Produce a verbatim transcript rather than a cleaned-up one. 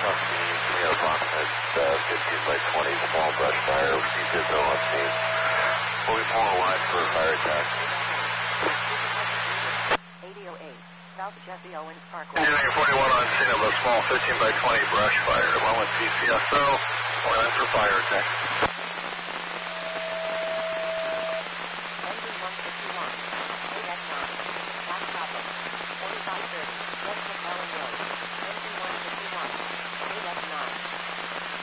Company, we have approximate uh, fifteen by twenty small brush fire. We see Dizo on scene. Moving forward line for fire attack. eighty oh eight, South Jesse Owens Parkway. Engineer forty-one on scene of a small fifteen by twenty brush fire. One with P C S O, line for fire attack.